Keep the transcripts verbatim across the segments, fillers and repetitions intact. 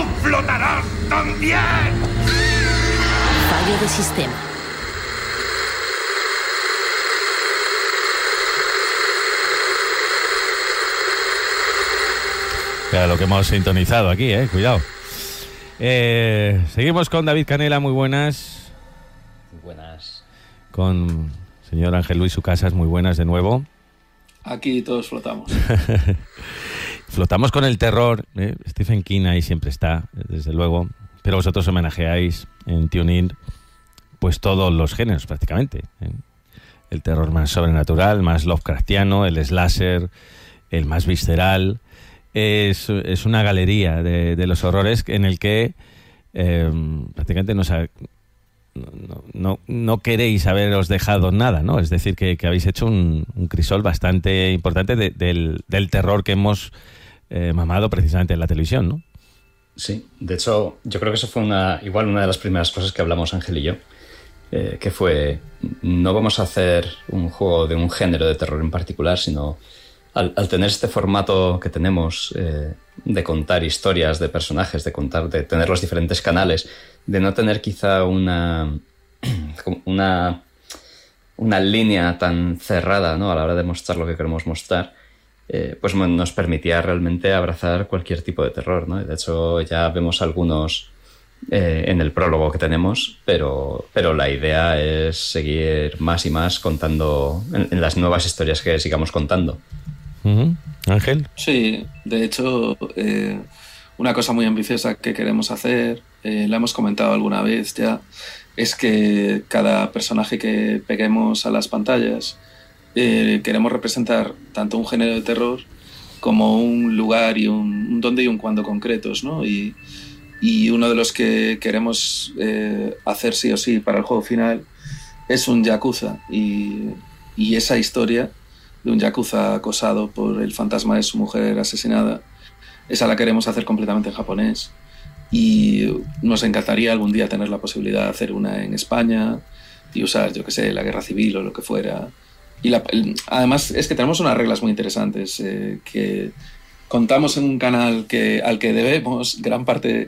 flotarás también! Fallo de sistema. Claro, lo que hemos sintonizado aquí, eh, cuidado. Eh, seguimos con David Canela, muy buenas. Muy buenas. Con señor Ángel Luis Sucasas, muy buenas de nuevo. Aquí todos flotamos. Flotamos con el terror, ¿eh? Stephen King ahí siempre está, desde luego. Pero vosotros homenajeáis en TuneIn pues todos los géneros prácticamente, ¿eh? El terror más sobrenatural, más Lovecraftiano, el slasher, el más visceral. Es, es una galería de, de los horrores en el que eh, prácticamente no, no, no, no queréis haberos dejado nada, ¿no? Es decir, que, que habéis hecho un, un crisol bastante importante de, del, del terror que hemos eh, mamado precisamente en la televisión, ¿no? Sí, de hecho, yo creo que eso fue una igual una de las primeras cosas que hablamos Ángel y yo, eh, que fue, no vamos a hacer un juego de un género de terror en particular, sino... Al, al tener este formato que tenemos eh, de contar historias de personajes, de contar, de tener los diferentes canales, de no tener quizá una una, una línea tan cerrada, ¿no?, a la hora de mostrar lo que queremos mostrar, eh, pues nos permitía realmente abrazar cualquier tipo de terror, ¿no? De hecho, ya vemos algunos eh, en el prólogo que tenemos, pero, pero la idea es seguir más y más contando en, en las nuevas historias que sigamos contando. Uh-huh. Ángel. Sí, de hecho, eh, una cosa muy ambiciosa que queremos hacer, eh, la hemos comentado alguna vez ya, es que cada personaje que peguemos a las pantallas eh, queremos representar tanto un género de terror como un lugar y un, un dónde y un cuándo concretos, ¿no? Y, y uno de los que queremos eh, hacer sí o sí para el juego final es un yakuza, y, y esa historia de un yakuza acosado por el fantasma de su mujer asesinada, esa la queremos hacer completamente en japonés, y nos encantaría algún día tener la posibilidad de hacer una en España y usar, yo que sé, la guerra civil o lo que fuera. Y la, el, además es que tenemos unas reglas muy interesantes, eh, que contamos en un canal que, al que debemos gran parte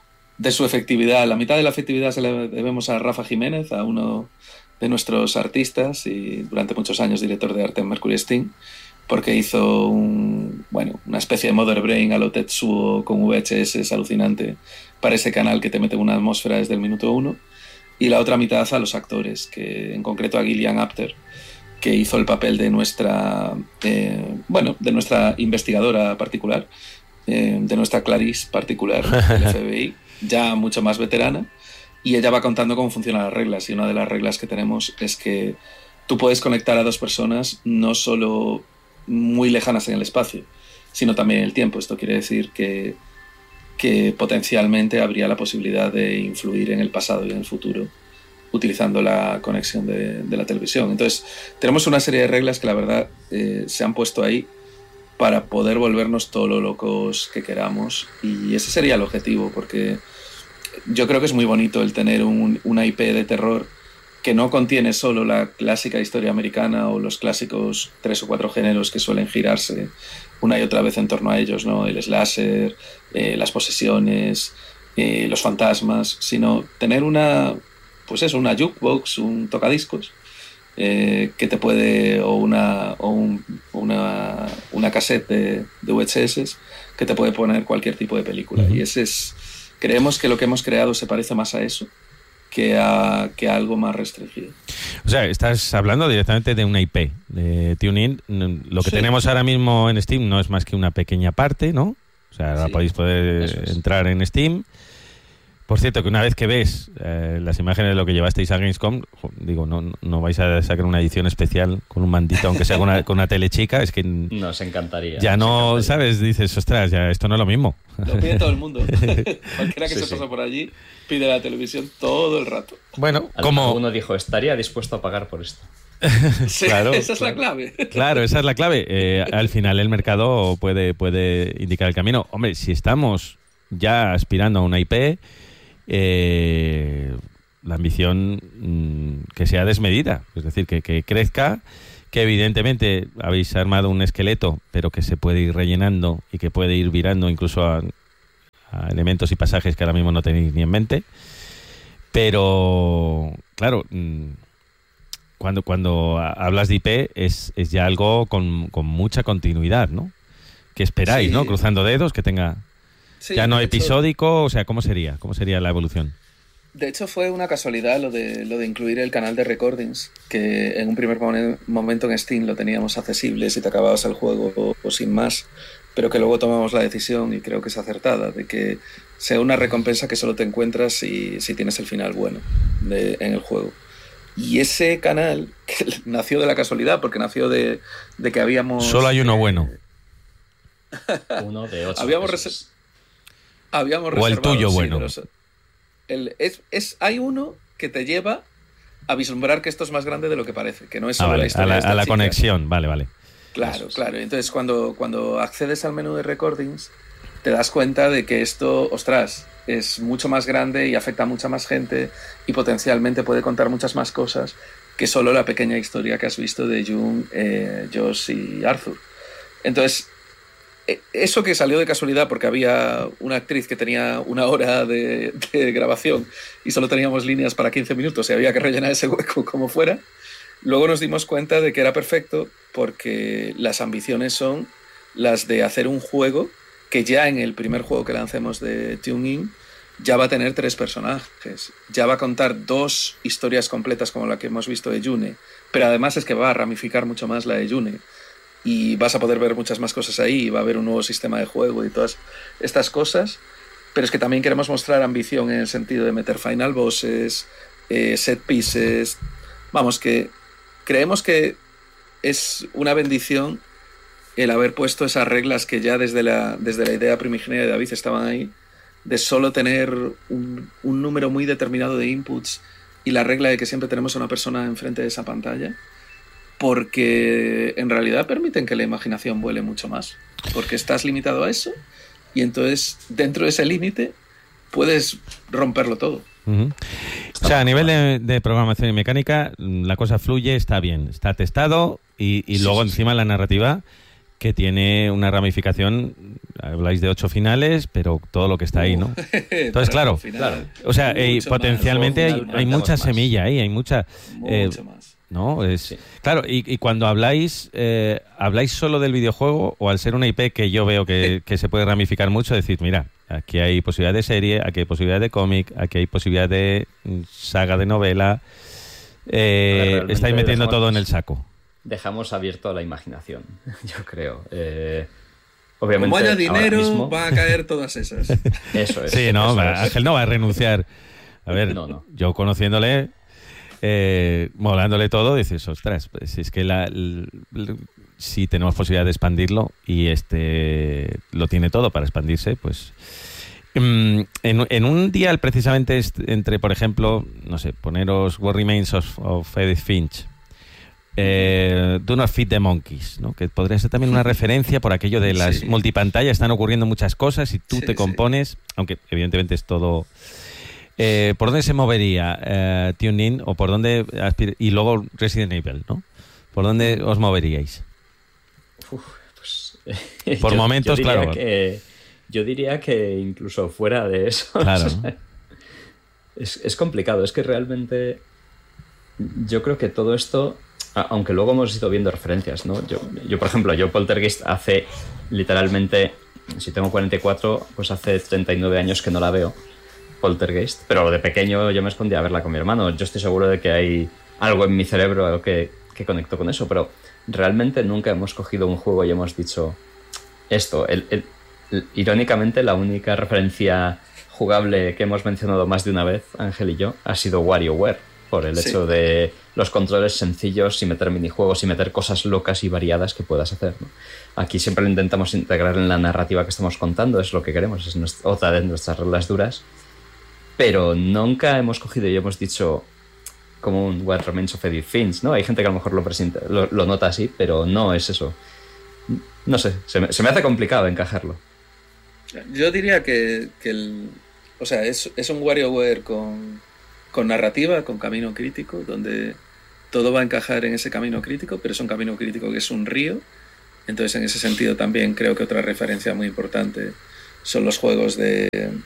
de su efectividad. La mitad de la efectividad se la debemos a Rafa Jiménez, a uno de nuestros artistas y durante muchos años director de arte en Mercury Steam, porque hizo un, bueno, una especie de Mother Brain a lo Tetsuo con V H S alucinante para ese canal que te mete una atmósfera desde el minuto uno. Y la otra mitad a los actores, que en concreto a Gillian Apter, que hizo el papel de nuestra, eh, bueno, de nuestra investigadora particular, eh, de nuestra Clarice particular del F B I, ya mucho más veterana. Y ella va contando cómo funcionan las reglas, y una de las reglas que tenemos es que tú puedes conectar a dos personas no solo muy lejanas en el espacio, sino también en el tiempo. Esto quiere decir que, que potencialmente habría la posibilidad de influir en el pasado y en el futuro utilizando la conexión de, de la televisión. Entonces, tenemos una serie de reglas que la verdad eh, se han puesto ahí para poder volvernos todo lo locos que queramos, y ese sería el objetivo, porque yo creo que es muy bonito el tener un, una I P de terror que no contiene solo la clásica historia americana o los clásicos tres o cuatro géneros que suelen girarse una y otra vez en torno a ellos, ¿no? El slasher, eh, las posesiones, eh, los fantasmas, sino tener una, pues eso, una jukebox, un tocadiscos, eh, que te puede, o una, o un, una, una cassette de, de V H S que te puede poner cualquier tipo de película. Uh-huh. Y ese es... Creemos que lo que hemos creado se parece más a eso que a, que a algo más restringido. O sea, estás hablando directamente de una I P de TuneIn. Lo que sí tenemos ahora mismo en Steam no es más que una pequeña parte, ¿no? O sea, ahora sí podéis poder es. entrar en Steam. Por cierto, que una vez que ves eh, las imágenes de lo que llevasteis a Gamescom, digo, no, no vais a sacar una edición especial con un mandito, aunque sea con una, con una tele chica, es que... Nos encantaría. Ya nos no, encantaría. ¿sabes? Dices, ostras, ya esto no es lo mismo. Lo pide todo el mundo. Cualquiera que sí, se sí. pasa por allí pide la televisión todo el rato. Bueno, como... Uno dijo, estaría dispuesto a pagar por esto. Sí, claro, esa es claro. la clave. Claro, esa es la clave. Eh, al final el mercado puede, puede indicar el camino. Hombre, si estamos ya aspirando a una I P... Eh, la ambición mmm, que sea desmedida, es decir, que, que crezca, que evidentemente habéis armado un esqueleto, pero que se puede ir rellenando y que puede ir virando incluso a, a elementos y pasajes que ahora mismo no tenéis ni en mente. Pero, claro, cuando, cuando hablas de I P es, es ya algo con, con mucha continuidad, ¿no? ¿Qué esperáis, Sí. no? Cruzando dedos, que tenga Sí, ya no de hecho- episódico, o sea, ¿cómo sería? ¿Cómo sería la evolución? De hecho, fue una casualidad lo de, lo de incluir el canal de recordings, que en un primer momen- momento en Steam lo teníamos accesible si te acababas el juego o, o sin más, pero que luego tomamos la decisión, y creo que es acertada, de que sea una recompensa que solo te encuentras si, si tienes el final bueno de- en el juego. Y ese canal, que nació de la casualidad, porque nació de, de que habíamos... Solo hay uno eh, bueno. Uno de ocho. Habíamos eso rese- es. Habíamos O el reservado, tuyo sí, bueno. de los- el- es, es, hay uno que te lleva a vislumbrar que esto es más grande de lo que parece, que no es Ah, solo la vale, a historia la, de esta a la chica. conexión, vale, vale. Claro, Eso es. claro. Entonces, cuando, cuando accedes al menú de recordings, te das cuenta de que esto, ostras, es mucho más grande y afecta a mucha más gente y potencialmente puede contar muchas más cosas que solo la pequeña historia que has visto de June, eh, Josh y Arthur. Entonces, eh, eso que salió de casualidad porque había una actriz que tenía una hora de, de grabación y solo teníamos líneas para quince minutos y había que rellenar ese hueco como fuera. Luego nos dimos cuenta de que era perfecto porque las ambiciones son las de hacer un juego que ya en el primer juego que lancemos de TuneIn ya va a tener tres personajes, ya va a contar dos historias completas como la que hemos visto de June, pero además es que va a ramificar mucho más la de June y vas a poder ver muchas más cosas ahí, y va a haber un nuevo sistema de juego y todas estas cosas, pero es que también queremos mostrar ambición en el sentido de meter final bosses, eh, set pieces, vamos, que creemos que es una bendición el haber puesto esas reglas que ya desde la, desde la idea primigenia de David estaban ahí, de solo tener un, un número muy determinado de inputs y la regla de que siempre tenemos a una persona enfrente de esa pantalla, porque en realidad permiten que la imaginación vuele mucho más, porque estás limitado a eso y entonces dentro de ese límite puedes romperlo todo. Uh-huh. O sea, a nivel de, de programación y mecánica, la cosa fluye, está bien, está testado y, y Sí, luego sí, sí. encima la narrativa que tiene una ramificación, habláis de ocho finales, pero todo lo que está ahí, ¿no? Entonces, claro, Al final, O sea, eh, mucho potencialmente más, hay, luego, hay final, mucha más. semilla ahí, hay mucha... eh, mucho más. ¿no? Es, Sí. Claro, y, y cuando habláis, eh, ¿habláis solo del videojuego o al ser una I P que yo veo que, que se puede ramificar mucho, decir, mira, aquí hay posibilidad de serie, aquí hay posibilidad de cómic, aquí hay posibilidad de mm, saga de novela, eh, A ver, realmente estáis metiendo dejamos- todo en el saco? Dejamos abierto a la imaginación, yo creo. Eh, obviamente, Como haya ahora dinero, mismo- van a caer todas esas. Eso es. Sí, no, eso va- es. Ángel no va a renunciar. A ver, No, no. yo conociéndole, eh, molándole todo, dices, ostras, pues si es que la, l- l- si tenemos posibilidad de expandirlo y este lo tiene todo para expandirse, pues mm, en, en un día precisamente est- entre, por ejemplo, no sé, poneros What Remains of, of Edith Finch, eh, Do Not Feed the Monkeys, ¿no? Que podría ser también una referencia por aquello de las Sí. multipantallas, están ocurriendo muchas cosas y tú Sí, te sí. compones, aunque evidentemente es todo... Eh, ¿Por dónde se movería eh, TuneIn o por dónde aspir- y luego Resident Evil, ¿no? ¿Por dónde os moveríais? Uf, pues, Por momentos, yo diría claro. Que, yo diría que incluso fuera de eso. Claro, ¿no? es, es complicado. Es que realmente yo creo que todo esto, a- aunque luego hemos ido viendo referencias, ¿no? Yo, yo por ejemplo, yo Poltergeist hace literalmente, si tengo cuarenta y cuatro, pues hace treinta y nueve años que no la veo. Poltergeist, pero de pequeño yo me escondía a verla con mi hermano. Yo estoy seguro de que hay algo en mi cerebro algo que, que conectó con eso, pero realmente nunca hemos cogido un juego y hemos dicho esto. El, el, el- irónicamente, la única referencia jugable que hemos mencionado más de una vez, Ángel y yo, ha sido WarioWare, por el Sí. hecho de los controles sencillos y meter minijuegos y meter cosas locas y variadas que puedas hacer, ¿no? Aquí siempre lo intentamos integrar en la narrativa que estamos contando, es lo que queremos, es nuestra, otra de nuestras reglas duras. Pero nunca hemos cogido y hemos dicho como un What Remains of Edith Finch, ¿no? Hay gente que a lo mejor lo, presenta, lo, lo nota así, pero no es eso. No sé, se me, se me hace complicado encajarlo. Yo diría que, que el, o sea, es, es un WarioWare con, con narrativa, con camino crítico, donde todo va a encajar en ese camino crítico, pero es un camino crítico que es un río. Entonces, en ese sentido, también creo que otra referencia muy importante son los juegos de,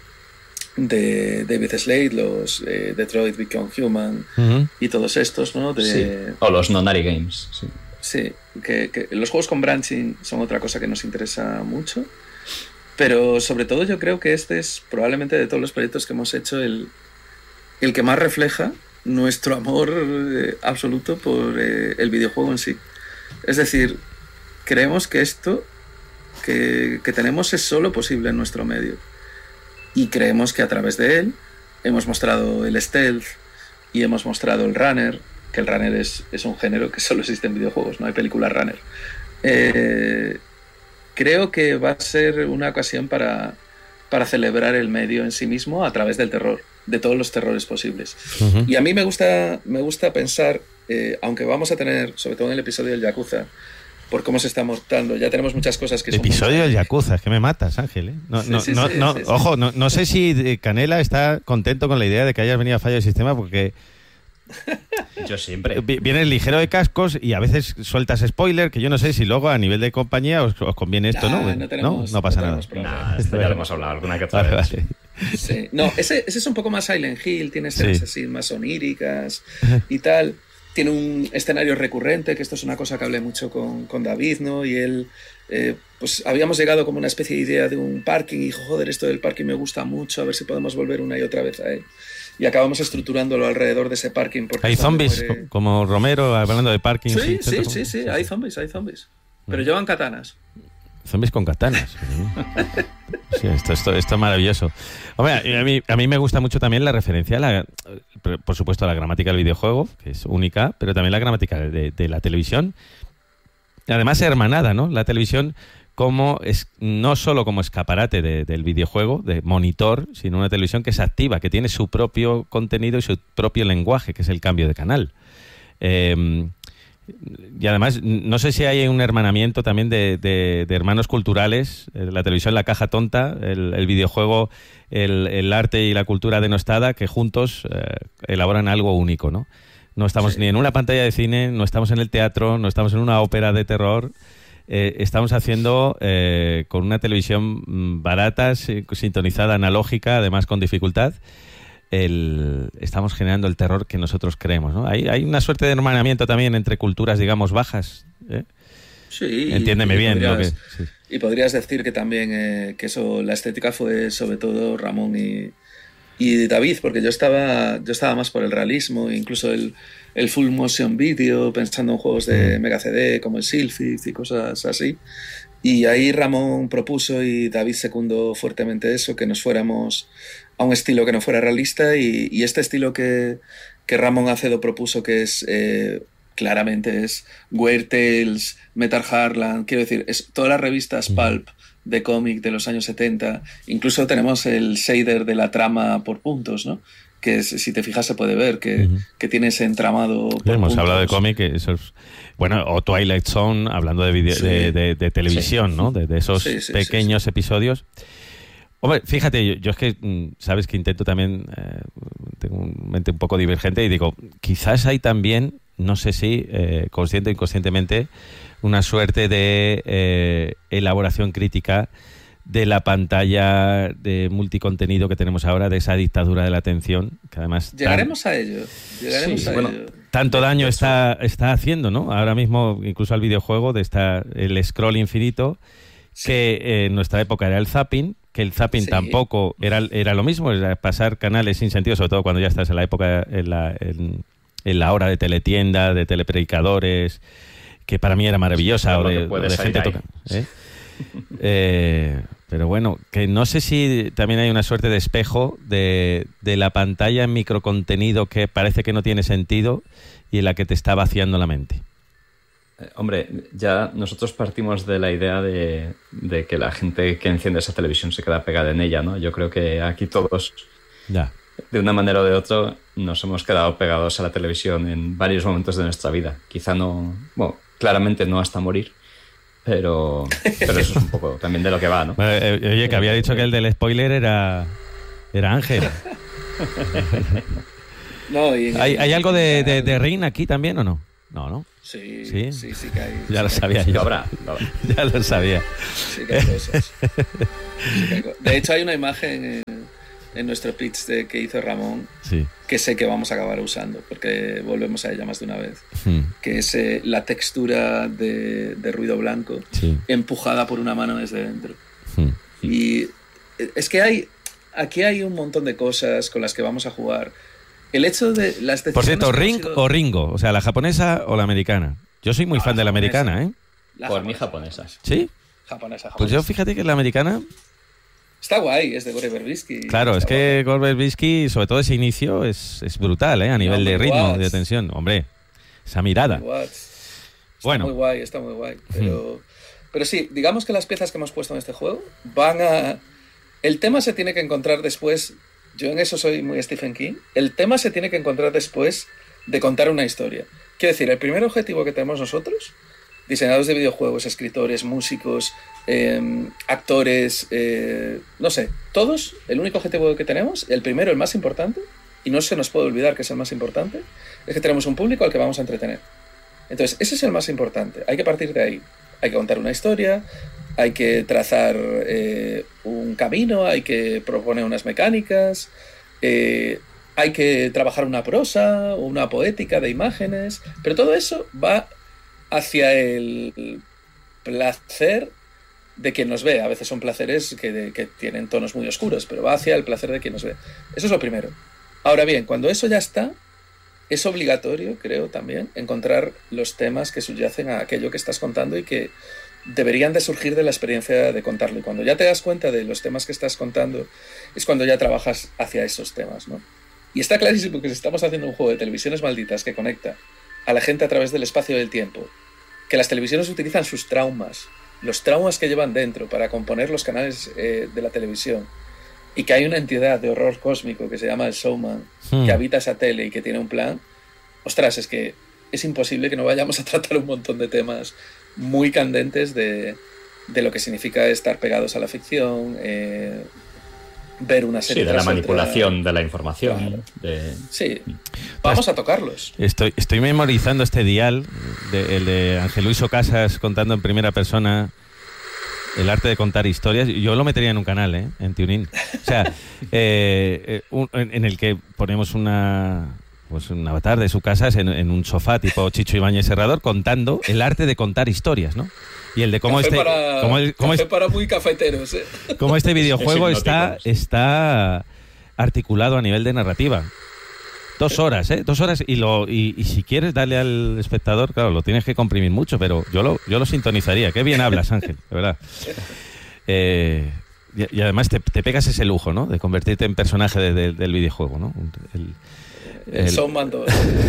de David Slade, los eh, Detroit Become Human uh-huh. y todos estos, ¿no? De, sí. O los Nonary Games. Sí, sí que, que los juegos con branching son otra cosa que nos interesa mucho. Pero sobre todo yo creo que este es probablemente de todos los proyectos que hemos hecho el, el que más refleja nuestro amor eh, absoluto por eh, el videojuego en sí. Es decir, creemos que esto que, que tenemos es solo posible en nuestro medio. Y creemos que a través de él hemos mostrado el stealth y hemos mostrado el runner, que el runner es, es un género que solo existe en videojuegos, no hay películas runner. Eh... Creo que va a ser una ocasión para, para celebrar el medio en sí mismo a través del terror, de todos los terrores posibles. Uh-huh. Y a mí me gusta, me gusta pensar, eh, aunque vamos a tener, sobre todo en el episodio del Yakuza, por cómo se está mostrando, ya tenemos muchas cosas que son... Episodio del Yakuza, es que me matas, Ángel. ¿eh? No, sí, no, sí, no, sí, no, sí, ojo, sí. No, no sé si Canela está contento con la idea de que hayas venido a Fallo del Sistema, porque... Yo siempre. Vienes ligero de cascos y a veces sueltas spoiler, que yo no sé si luego a nivel de compañía os, os conviene esto, nah, ¿no? No, tenemos, no, no pasa no nada. Nah, esto ya lo hemos hablado alguna que otra vale, vez. Vale. Sí. No, ese, ese es un poco más Silent Hill, tiene escenas sí. así más oníricas y tal. Tiene un escenario recurrente, que esto es una cosa que hablé mucho con, con David, ¿no? Y él, eh, pues habíamos llegado como una especie de idea de un parking y dijo, joder, esto del parking me gusta mucho, a ver si podemos volver una y otra vez a él. Y acabamos estructurándolo alrededor de ese parking. Hay zombies, muere... como Romero, hablando de parking. Sí, sí, sí, sí, sí, hay zombies, hay zombies. Pero mm. llevan katanas. Zombies con katanas. Sí, esto, esto, esto es maravilloso. Hombre, a mí, a mí me gusta mucho también la referencia, a la, por supuesto, a la gramática del videojuego, que es única, pero también la gramática de, de la televisión. Además, hermanada, ¿no? La televisión como es, no solo como escaparate de, del videojuego, de monitor, sino una televisión que se activa, que tiene su propio contenido y su propio lenguaje, que es el cambio de canal. Eh, y además, no sé si hay un hermanamiento también de, de, de hermanos culturales, la televisión, la caja tonta, el, el videojuego, el, el arte y la cultura denostada, que juntos eh, elaboran algo único, ¿no? No estamos sí. ni en una pantalla de cine, no estamos en el teatro, no estamos en una ópera de terror. Eh, estamos haciendo eh, con una televisión barata, sintonizada, analógica, además con dificultad, el, estamos generando el terror que nosotros creemos, ¿no? Hay, hay una suerte de hermanamiento también entre culturas, digamos, bajas. ¿eh? Sí. Entiéndeme y bien. Podrías, lo que, sí. Y podrías decir que también eh, que eso, la estética fue sobre todo Ramón y, y David, porque yo estaba, yo estaba más por el realismo, incluso el el full motion video, pensando en juegos de Mega C D como el Silphid y cosas así. Y ahí Ramón propuso y David secundó fuertemente eso, que nos fuéramos a un estilo que no fuera realista, y, y este estilo que, que Ramón Acedo propuso, que es eh, claramente es Weird Tales, Metal Heartland, quiero decir, es todas las revistas pulp de cómic de los años setenta, incluso tenemos el shader de la trama por puntos, ¿no? Que es, si te fijas se puede ver que, uh-huh. que tiene ese entramado por Hemos puntos. hablado de cómic, eso es, bueno, o Twilight Zone, hablando de, video, sí. de, de, de televisión, sí. ¿no? De, de esos sí, sí, pequeños sí, sí. episodios. Hombre, fíjate, yo, yo es que, sabes que intento también, eh, tengo una mente un poco divergente y digo, quizás hay también, no sé si, eh, consciente o inconscientemente, una suerte de eh, elaboración crítica de la pantalla de multicontenido que tenemos ahora, de esa dictadura de la atención, que además... Llegaremos tan, a ello, llegaremos sí, a bueno, ello. Tanto daño está, está haciendo, ¿no? Ahora mismo, incluso al videojuego, de esta, el scroll infinito, sí. que eh, en nuestra época era el zapping, que el zapping sí. tampoco era, era lo mismo, era pasar canales sin sentido, sobre todo cuando ya estás en la época, en la, en, en la hora de teletienda, de telepredicadores, que para mí era maravillosa, o de, o de gente tocando. ¿eh? eh, pero bueno, que no sé si también hay una suerte de espejo de, de la pantalla en microcontenido que parece que no tiene sentido y en la que te está vaciando la mente. Eh, hombre, ya nosotros partimos de la idea de, de que la gente que enciende esa televisión se queda pegada en ella, ¿no? Yo creo que aquí todos, ya. de una manera o de otra, nos hemos quedado pegados a la televisión en varios momentos de nuestra vida. Quizá no, bueno, claramente no hasta morir. Pero, pero eso es un poco también de lo que va, ¿no? Bueno, eh, oye, que había dicho que el del spoiler era, era Ángel. No, y, ¿Hay, ¿Hay algo de, de, de Ring aquí también o no? No, ¿no? Sí, sí, sí, sí que hay. Ya lo sí sabía hay yo. Habrá, habrá. Ya lo sabía. Sí que hay cosas. Sí que hay co- de hecho, hay una imagen en, en nuestro pitch de, que hizo Ramón Sí. que sé que vamos a acabar usando, porque volvemos a ella más de una vez, Hmm, que es eh, la textura de, de ruido blanco sí. empujada por una mano desde dentro. Hmm. Y es que hay aquí hay un montón de cosas con las que vamos a jugar. El hecho de las decisiones... Por cierto, que hemos Ring ido- o Ringo, o sea, la japonesa o la americana. Yo soy muy No, fan la de la japonesa. americana, ¿eh? La Por mí japonesa. ¿Sí? Japonesa, japonesa. Pues yo fíjate que la americana, Está guay, es de Gore Verbinski. claro, es Está que guapo. Gore Verbinski, sobre todo ese inicio, es, es brutal, ¿eh? A nivel de hombre, ritmo, Watts. de tensión. Hombre, esa mirada. Watts. Está Bueno. muy guay, está muy guay. Pero, pero sí, digamos que las piezas que hemos puesto en este juego van a... El tema se tiene que encontrar después... Yo en eso soy muy Stephen King. El tema se tiene que encontrar después de contar una historia. Quiero decir, el primer objetivo que tenemos nosotros, diseñadores de videojuegos, escritores, músicos, eh, actores, eh, no sé, todos, el único objetivo que tenemos, el primero, el más importante, y no se nos puede olvidar que es el más importante, es que tenemos un público al que vamos a entretener. Entonces, ese es el más importante. Hay que partir de ahí. Hay que contar una historia, hay que trazar eh, un camino, hay que proponer unas mecánicas, eh, hay que trabajar una prosa, una poética de imágenes, pero todo eso va hacia el placer de quien nos ve. A veces son placeres que, que tienen tonos muy oscuros, pero va hacia el placer de quien nos ve. Eso es lo primero. Ahora bien, cuando eso ya está, es obligatorio, creo también, encontrar los temas que subyacen a aquello que estás contando y que deberían de surgir de la experiencia de contarlo. Y cuando ya te das cuenta de los temas que estás contando, es cuando ya trabajas hacia esos temas, ¿no? Y está clarísimo que si estamos haciendo un juego de televisiones malditas que conecta a la gente a través del espacio y del tiempo, que las televisiones utilizan sus traumas, los traumas que llevan dentro para componer los canales eh, de la televisión, y que hay una entidad de horror cósmico que se llama el Showman, Hmm. que habita esa tele y que tiene un plan, ostras, es que es imposible que no vayamos a tratar un montón de temas muy candentes de, de lo que significa estar pegados a la ficción, eh, ver una Sí, serie de la tras otra. manipulación de la información. Claro. De... Sí, vamos a tocarlos. Estoy, estoy memorizando este dial, de, el de Ángel Luis Ocasas contando en primera persona el arte de contar historias. Yo lo metería en un canal, ¿eh? En TuneIn. O sea, eh, eh, un- en, en el que ponemos una... Pues un avatar de su casa en, en un sofá tipo Chicho Ibáñez Serrador contando el arte de contar historias, ¿no? Y el de cómo Café este para, cómo, el- cómo café es- para muy cafeteros, ¿eh? cómo este videojuego Es está, hipnótico. está articulado a nivel de narrativa. Dos horas, ¿eh? Dos horas y lo y, y si quieres darle al espectador, claro, lo tienes que comprimir mucho, pero yo lo yo lo sintonizaría. Qué bien hablas, Ángel, de verdad. Eh, y, y además te, te pegas ese lujo, ¿no? De convertirte en personaje de- de- del videojuego, ¿no? El- El el- Showman dos.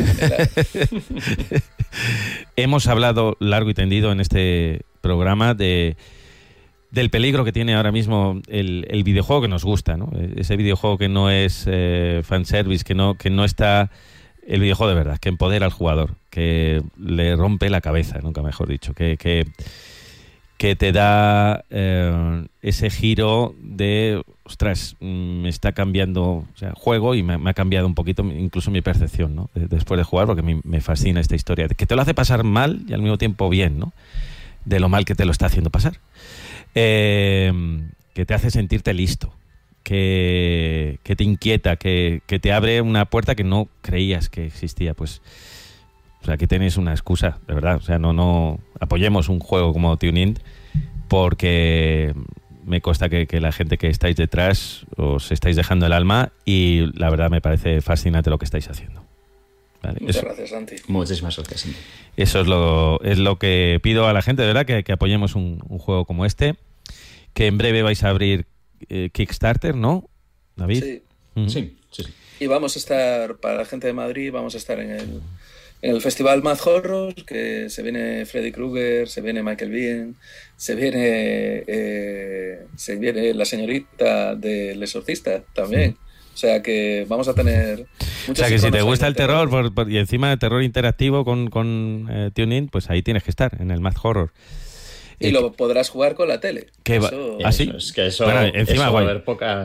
Hemos hablado largo y tendido en este programa de del peligro que tiene ahora mismo el, el videojuego que nos gusta, ¿no? Ese videojuego que no es eh, fanservice, que no, que no está... El videojuego de verdad, que empodera al jugador, que le rompe la cabeza, nunca mejor dicho, que, que, que te da eh, ese giro de, ostras, mm, me está cambiando, o sea, juego y me, me ha cambiado un poquito incluso mi percepción, ¿no? De- después de jugar, porque me, me fascina esta historia, que te lo hace pasar mal y al mismo tiempo bien, ¿no? De lo mal que te lo está haciendo pasar. Eh, que te hace sentirte listo, que, que te inquieta, que, que te abre una puerta que no creías que existía. Pues, o sea, aquí tenéis una excusa, de verdad. O sea, no, no apoyemos un juego como TuneIn, porque me consta que, que la gente que estáis detrás os estáis dejando el alma y la verdad me parece fascinante lo que estáis haciendo. ¿Vale? Muchas Eso, gracias, Santi. Muchísimas gracias. Santi. eso es lo, es lo que pido a la gente, de verdad, que, que apoyemos un, un juego como este, que en breve vais a abrir eh, Kickstarter, ¿no, David? Sí. Ujú. Sí, sí, sí. Y vamos a estar, para la gente de Madrid, vamos a estar en el, en el Festival Mad Horror, que se viene Freddy Krueger, se viene Michael Biehn, se viene, eh, se viene la señorita del Exorcista también. Sí. O sea que vamos a tener O muchos sea, que si iconos te ahí gusta de el terror por- por- y encima el terror interactivo con, con eh, TuneIn, pues ahí tienes que estar, en el Mad Horror. Y Eh, lo podrás jugar con la tele. que va- Eso- ¿Ah, sí? Eso, es que eso, Bueno, encima eso va guay. a haber pocas,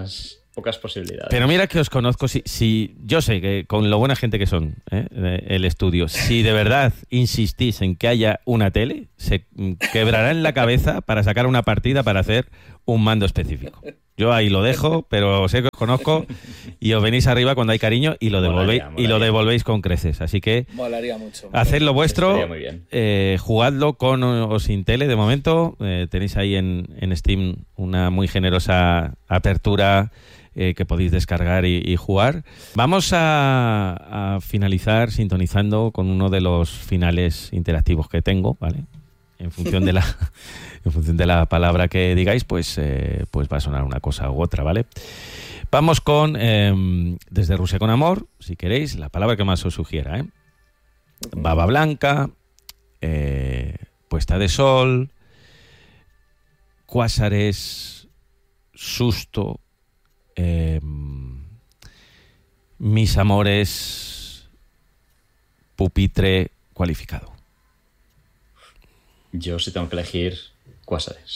pocas posibilidades. Pero mira que os conozco, si, si yo sé que con lo buena gente que son, ¿eh? el estudio, si de verdad insistís en que haya una tele, se quebrará en la cabeza para sacar una partida para hacer un mando específico. Yo ahí lo dejo, pero sé que os conozco y os venís arriba cuando hay cariño y lo devolvéis, molaría, molaría. Y lo devolvéis con creces. Así que molaría mucho. Haced lo vuestro, eh, jugadlo con o sin tele de momento. Eh, tenéis ahí en, en Steam una muy generosa apertura eh, que podéis descargar y, y jugar. Vamos a, a finalizar sintonizando con uno de los finales interactivos que tengo, ¿vale? En función de la en función de la palabra que digáis, pues, eh, pues va a sonar una cosa u otra, ¿vale? Vamos con eh, Desde Rusia con Amor, si queréis, la palabra que más os sugiera, ¿eh? Baba blanca, eh, puesta de sol, cuásares, susto, eh, mis amores, pupitre cualificado. Yo sí tengo que elegir cuásares.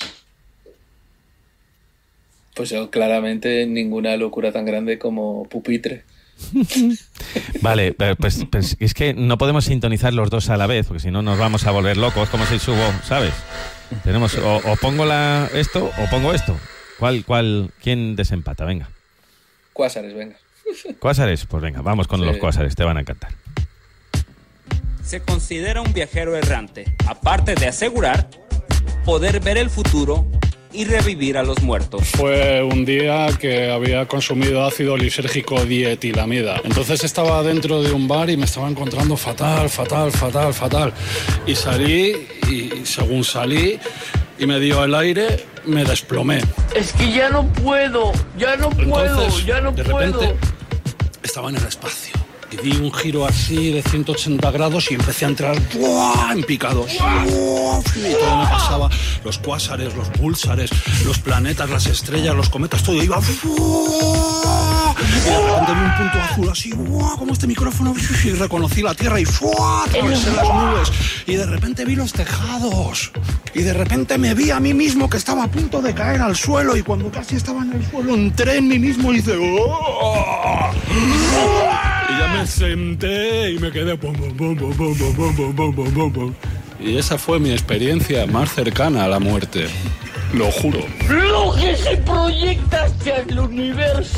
Pues yo claramente ninguna locura tan grande como pupitre. Vale, pues, pues es que no podemos sintonizar los dos a la vez, porque si no nos vamos a volver locos, como si subo, ¿sabes? Tenemos o, o pongo la esto o pongo esto. ¿Cuál, cuál, quién desempata? Venga. Cuásares, venga. ¿Cuásares? Pues venga, vamos con sí. los cuásares, te van a encantar. Se considera un viajero errante, aparte de asegurar poder ver el futuro y revivir a los muertos. Fue un día que había consumido ácido lisérgico dietilamida. Entonces estaba dentro de un bar y me estaba encontrando fatal, fatal, fatal, fatal. Y salí, y según salí y me dio el aire, me desplomé. Es que ya no puedo, ya no puedo, Entonces, ya no de puedo. repente, estaba en el espacio. Y di un giro así de ciento ochenta grados y empecé a entrar ¡buah! En picados. ¡Buah! Y todo me pasaba, los cuásares, los púlsares, los planetas, las estrellas, los cometas, todo iba. ¡Buah! Y de repente vi un punto azul así, ¡buah! Como este micrófono, y reconocí la Tierra y ¡buah! Atravesé las nubes. Y de repente vi los tejados. Y de repente me vi a mí mismo que estaba a punto de caer al suelo. Y cuando casi estaba en el suelo, entré en mí mismo y hice ¡oh! Y ya me senté y me quedé pum, pum, pum, pum, pum, pum, pum, pum, pum, pum, pum. Y esa fue mi experiencia más cercana a la muerte. Lo juro. Lo que se proyecta hacia el universo.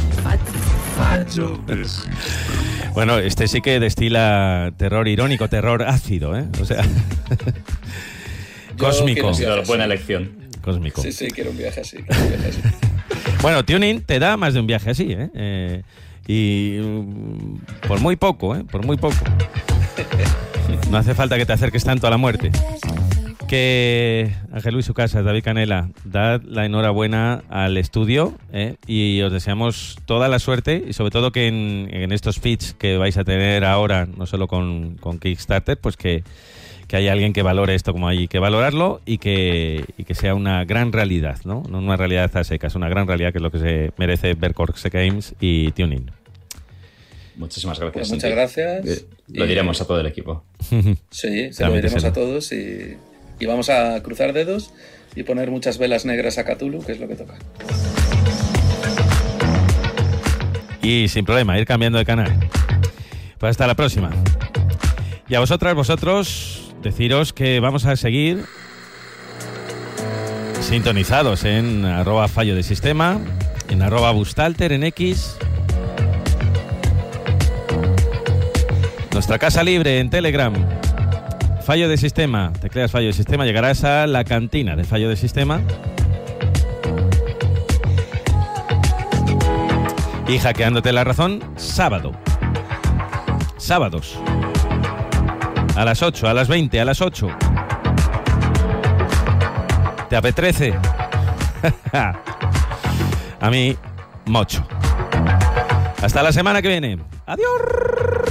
Bueno, este sí que destila terror irónico, terror ácido, ¿eh? O sea, cósmico. Buena elección. Cósmico. Sí, sí, quiero un viaje así. Quiero un viaje así. Bueno, Tuning te da más de un viaje así, ¿eh? eh Y um, por muy poco, ¿eh? Por muy poco. No hace falta que te acerques tanto a la muerte. Que Ángel Luis Ucasas, David Canela, dad la enhorabuena al estudio, ¿eh? Y os deseamos toda la suerte y sobre todo que en, en estos feats que vais a tener ahora, no solo con, con Kickstarter, pues que, que haya alguien que valore esto como hay que valorarlo y que, y que sea una gran realidad, ¿no? No una realidad a secas, una gran realidad que es lo que se merece Berkorx Games y Tuning. Muchísimas gracias. Pues muchas gracias. Eh, lo y... diremos a todo el equipo. Sí, se lo diremos a todos y, y vamos a cruzar dedos y poner muchas velas negras a Cthulhu, que es lo que toca. Y sin problema, ir cambiando de canal. Pues hasta la próxima. Y a vosotras, vosotros, deciros que vamos a seguir sintonizados en arroba fallo de sistema, en arroba bustalter en X, nuestra casa libre en Telegram, fallo de sistema, tecleas fallo de sistema, llegarás a la cantina de fallo de sistema y hackeándote la razón, sábado, sábados. A las ocho, a las veinte, a las ocho. ¿Te apetece? A mí, mucho. Hasta la semana que viene. Adiós.